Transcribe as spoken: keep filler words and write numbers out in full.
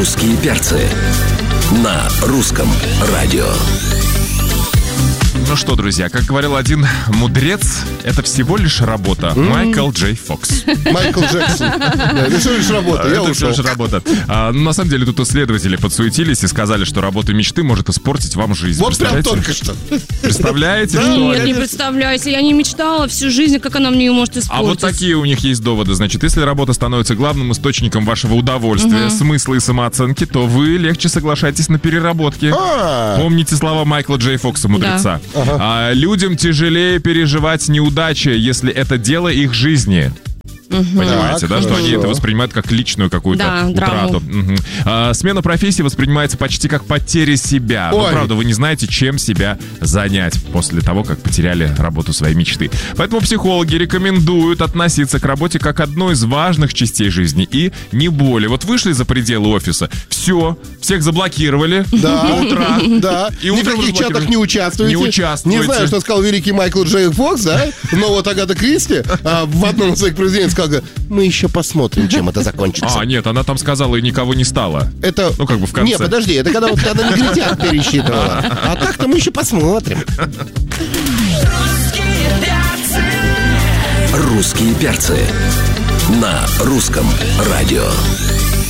«Русские перцы» на русском радио. Ну что, друзья, как говорил один мудрец, это всего лишь работа. Mm. Майкл Джей Фокс. Майкл Джексон. Это всего лишь работа, я Это всего лишь работа. А, на самом деле тут исследователи подсуетились и сказали, что работа мечты может испортить вам жизнь. Вот прям только что. Представляете, Да, что Нет, они... не представляете. Я не мечтала всю жизнь, как она мне ее может испортить. А вот такие у них есть доводы. Значит, если работа становится главным источником вашего удовольствия, Угу. смысла и самооценки, то вы легче соглашаетесь на переработки. А. Помните слова Майкла Джей Фокса, мудреца. Да. Ага. А, людям тяжелее переживать неудачи, если это дело их жизни. Понимаете, Так, да, что они хорошо. это воспринимают как личную какую-то Да, утрату. драму. Мгм. А, смена профессии воспринимается почти как потеря себя. Но, Ой. правда, вы не знаете, чем себя занять после того, как потеряли работу своей мечты. Поэтому психологи рекомендуют относиться к работе как к одной из важных частей жизни и не более. Вот вышли за пределы офиса, все, всех заблокировали Да. до утра. Да, И ни в утром каких разблокировали. чатах не участвуете. Не участвуете. Не знаю, что сказал великий Майкл Джей Фокс, да? Но вот Агата Кристи а, в одном из своих произведений сказала: мы еще посмотрим, чем это закончится. А, нет, она там сказала, и никого не стало. Это... Ну, как бы в конце. Не, подожди, это когда вот когда негритят пересчитывала. А так-то мы еще посмотрим. «Русские перцы» на русском радио.